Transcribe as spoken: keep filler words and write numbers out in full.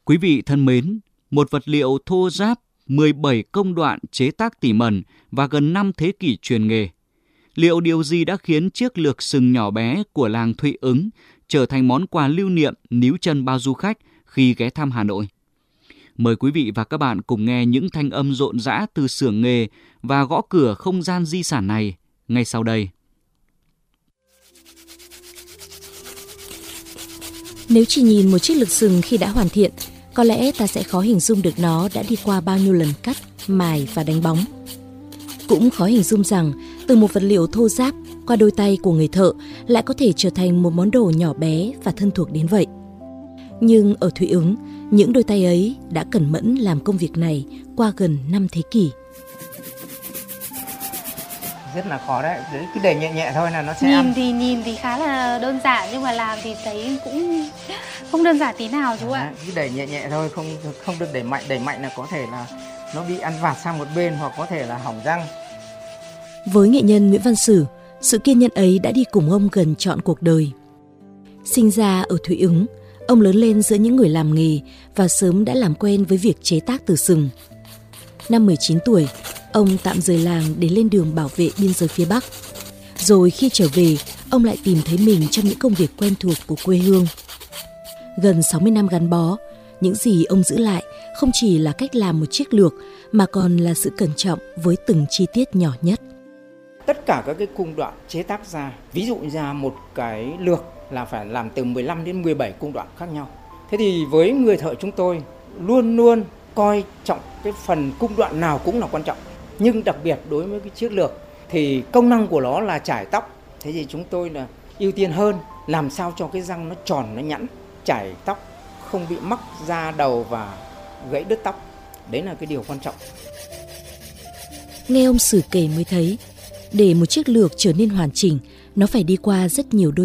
Quý vị thân mến, một vật liệu thô ráp, mười bảy công đoạn chế tác tỉ mẩn và gần năm thế kỷ truyền nghề. Liệu điều gì đã khiến chiếc lược sừng nhỏ bé của làng Thụy Ứng trở thành món quà lưu niệm níu chân bao du khách khi ghé thăm Hà Nội? Mời quý vị và các bạn cùng nghe những thanh âm rộn rã từ xưởng nghề và gõ cửa không gian di sản này ngay sau đây. Nếu chỉ nhìn một chiếc lược sừng khi đã hoàn thiện, có lẽ ta sẽ khó hình dung được nó đã đi qua bao nhiêu lần cắt, mài và đánh bóng. Cũng khó hình dung rằng từ một vật liệu thô ráp qua đôi tay của người thợ lại có thể trở thành một món đồ nhỏ bé và thân thuộc đến vậy. Nhưng ở Thụy Ứng, những đôi tay ấy đã cẩn mẫn làm công việc này qua gần năm thế kỷ. Rất là khó đấy, cứ để nhẹ nhẹ thôi là nó sẽ nhìn ăn. thì nhìn thì khá là đơn giản nhưng mà làm thì thấy cũng không đơn giản tí nào chú ạ. À, cứ đẩy nhẹ nhẹ thôi, không không được đẩy mạnh, đẩy mạnh là có thể là nó bị ăn vặt sang một bên hoặc có thể là hỏng răng. Với nghệ nhân Nguyễn Văn Sử, sự kiên nhẫn ấy đã đi cùng ông gần trọn cuộc đời. Sinh ra ở Thụy Ứng, ông lớn lên giữa những người làm nghề và sớm đã làm quen với việc chế tác từ sừng. Năm mười chín tuổi, ông tạm rời làng để lên đường bảo vệ biên giới phía Bắc. Rồi khi trở về, ông lại tìm thấy mình trong những công việc quen thuộc của quê hương. Gần sáu mươi năm gắn bó, những gì ông giữ lại không chỉ là cách làm một chiếc lược mà còn là sự cẩn trọng với từng chi tiết nhỏ nhất. Tất cả các cái cung đoạn chế tác ra, ví dụ như ra một cái lược là phải làm từ mười lăm đến mười bảy cung đoạn khác nhau. Thế thì với người thợ chúng tôi luôn luôn coi trọng cái phần cung đoạn nào cũng là quan trọng. Nhưng đặc biệt đối với cái chiếc lược thì công năng của nó là chải tóc. Thế thì chúng tôi là ưu tiên hơn làm sao cho cái răng nó tròn, nó nhẵn, chải tóc không bị mắc da đầu và gãy đứt tóc. Đấy là cái điều quan trọng. Nghe ông Sử kể mới thấy, để một chiếc lược trở nên hoàn chỉnh, nó phải đi qua rất nhiều đôi